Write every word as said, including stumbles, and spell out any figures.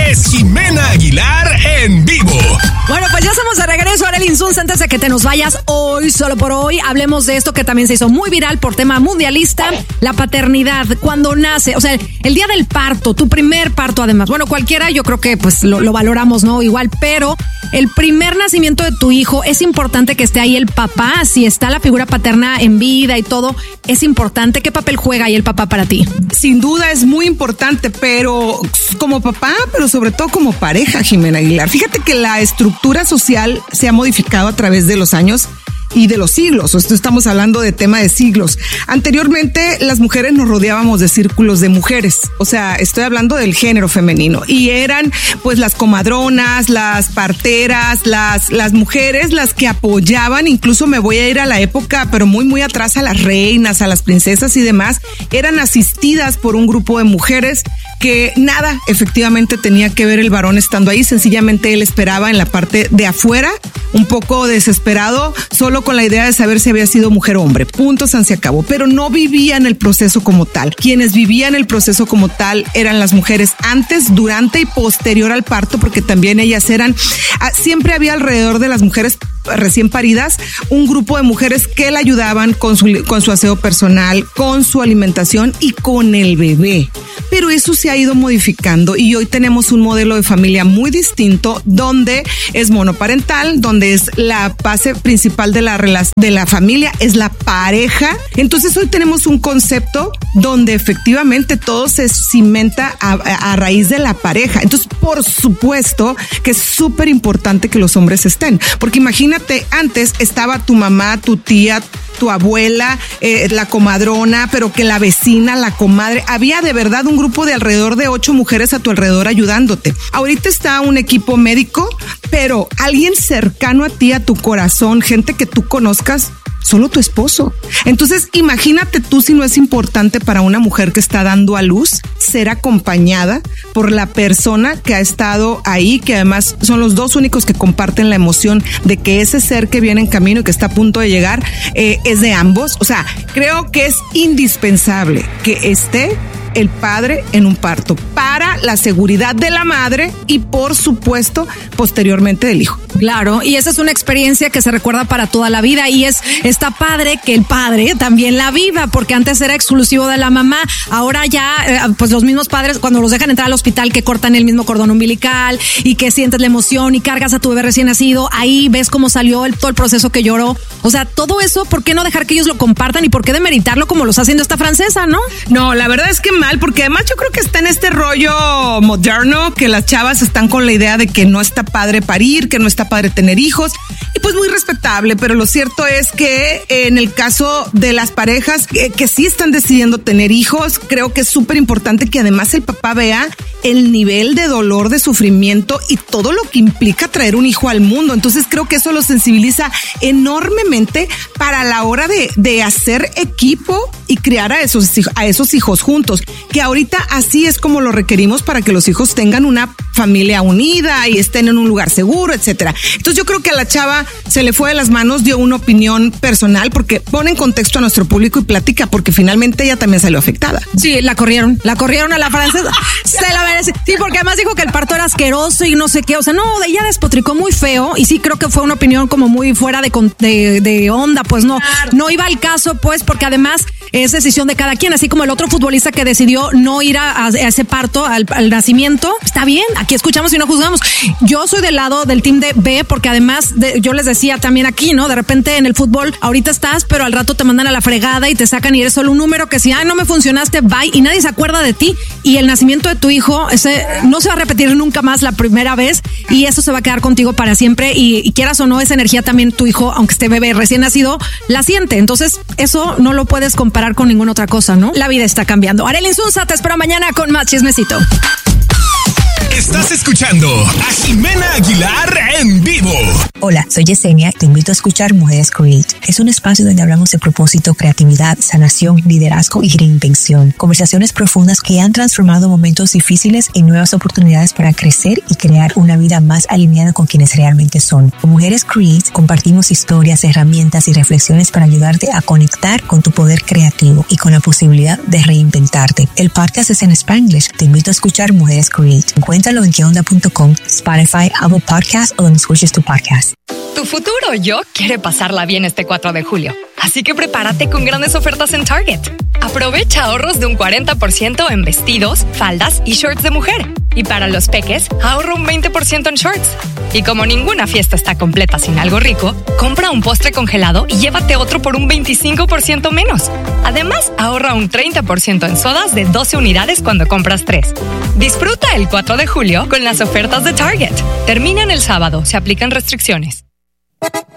es Jimena Aguilar en vivo. Bueno, pues ya estamos de regreso, Arely Insunza. Antes de que te nos vayas hoy, solo por hoy, hablemos de esto que también se hizo muy viral por tema mundialista, la paternidad. Cuando nace, o sea, el día del parto, tu primer parto además. Bueno, cualquiera yo creo que pues lo, lo valoramos, ¿no? Igual, pero el primer nacimiento de tu hijo, es importante que esté ahí el papá. Si está la figura paterna en vida y todo, es importante. ¿Qué papel juega ahí el papá para ti? Sin duda es muy importante, pero como papá, pero sobre todo como pareja, Jimena Aguilar. Fíjate que la estructura social se ha modificado a través de los años y de los siglos. Esto estamos hablando de tema de siglos. Anteriormente, las mujeres nos rodeábamos de círculos de mujeres. O sea, estoy hablando del género femenino. Y eran, pues, las comadronas, las parteras, las, las mujeres, las que apoyaban. Incluso me voy a ir a la época, pero muy, muy atrás, a las reinas, a las princesas y demás. Eran asistidas por un grupo de mujeres que nada, efectivamente, tenía que ver el varón estando ahí. Sencillamente él esperaba en la parte de afuera, un poco desesperado, solo con la idea de saber si había sido mujer o hombre. Punto, se acabó. Pero no vivían el proceso como tal. Quienes vivían el proceso como tal eran las mujeres antes, durante y posterior al parto, porque también ellas eran, siempre había alrededor de las mujeres recién paridas un grupo de mujeres que la ayudaban con su, con su aseo personal, con su alimentación y con el bebé. Pero eso se ha ido modificando y hoy tenemos un modelo de familia muy distinto, donde es monoparental, donde es la base principal de la relación de la familia, es la pareja. Entonces hoy tenemos un concepto donde efectivamente todo se cimenta a, a, a raíz de la pareja. Entonces, por supuesto que es súper importante que los hombres estén, porque imagínate, antes estaba tu mamá, tu tía, tu abuela, eh, la comadrona, pero que la vecina, la comadre, había de verdad un grupo de alrededor de ocho mujeres a tu alrededor ayudándote. Ahorita está un equipo médico, pero alguien cercano a ti, a tu corazón, gente que tú conozcas, solo tu esposo. Entonces, imagínate tú si no es importante para una mujer que está dando a luz ser acompañada por la persona que ha estado ahí, que además son los dos únicos que comparten la emoción de que ese ser que viene en camino y que está a punto de llegar eh, es de ambos. O sea, creo que es indispensable que esté el padre en un parto para la seguridad de la madre y, por supuesto, posteriormente del hijo. Claro, y esa es una experiencia que se recuerda para toda la vida y es está padre que el padre también la viva, porque antes era exclusivo de la mamá. Ahora ya, eh, pues los mismos padres, cuando los dejan entrar al hospital, que cortan el mismo cordón umbilical y que sientes la emoción y cargas a tu bebé recién nacido, ahí ves cómo salió el, todo el proceso que lloró. O sea, todo eso, ¿por qué no dejar que ellos lo compartan y por qué demeritarlo como lo está haciendo esta francesa, no? No, la verdad es que mal, porque además yo creo que está en este rollo moderno que las chavas están con la idea de que no está padre parir, que no está padre tener hijos, y pues muy respetable, pero lo cierto es que en el caso de las parejas que, que sí están decidiendo tener hijos, creo que es súper importante que además el papá vea el nivel de dolor, de sufrimiento y todo lo que implica traer un hijo al mundo. Entonces creo que eso lo sensibiliza enormemente para la hora de, de hacer equipo y criar a esos, a esos hijos juntos, que ahorita así es como lo requerimos para que los hijos tengan una familia unida y estén en un lugar seguro, etcétera. Entonces yo creo que a la chava se le fue de las manos, dio una opinión personal, porque pone en contexto a nuestro público y platica, porque finalmente ella también salió afectada. Sí, la corrieron, la corrieron a la francesa. Se la merece. Sí, porque además dijo que el parto era asqueroso y no sé qué. O sea, no, ella despotricó muy feo y sí creo que fue una opinión como muy fuera de, de, de onda, pues no, claro. No iba al caso, pues, porque además es decisión de cada quien, así como el otro futbolista que decidió no ir a, a ese parto, al, al nacimiento. Está bien, aquí escuchamos y no juzgamos. Yo soy del lado del team de B, porque además de, yo les decía también aquí, ¿no? De repente en el fútbol, ahorita estás, pero al rato te mandan a la fregada y te sacan y eres solo un número que si, ay, no me funcionaste, bye, y nadie se acuerda de ti. Y el nacimiento de tu hijo, ese no se va a repetir nunca más la primera vez y eso se va a quedar contigo para siempre y, y quieras o no, esa energía también tu hijo, aunque esté bebé recién nacido, la siente. Entonces, eso no lo puedes comparar con ninguna otra cosa, ¿no? La vida está cambiando. Arely Insunza, te espero mañana con más chismecito. Estás escuchando a Jimena Aguilar en vivo. Hola, soy Yesenia. Te invito a escuchar Mujeres Create. Es un espacio donde hablamos de propósito, creatividad, sanación, liderazgo y reinvención. Conversaciones profundas que han transformado momentos difíciles en nuevas oportunidades para crecer y crear una vida más alineada con quienes realmente son. Con Mujeres Create compartimos historias, herramientas y reflexiones para ayudarte a conectar con tu poder creativo y con la posibilidad de reinventarte. El podcast es en Spanglish. Te invito a escuchar Mujeres Create. Encuentra Encuéntralo en que onda punto com, Spotify, Apple Podcasts o donde escuches tu podcast. Tu futuro yo quiere pasarla bien este cuatro de julio, así que prepárate con grandes ofertas en Target. Aprovecha ahorros de un cuarenta por ciento en vestidos, faldas y shorts de mujer. Y para los peques, ahorra un veinte por ciento en shorts. Y como ninguna fiesta está completa sin algo rico, compra un postre congelado y llévate otro por un veinticinco por ciento menos. Además, ahorra un treinta por ciento en sodas de doce unidades cuando compras tres. Disfruta el cuatro de julio con las ofertas de Target. Terminan el sábado, se aplican restricciones.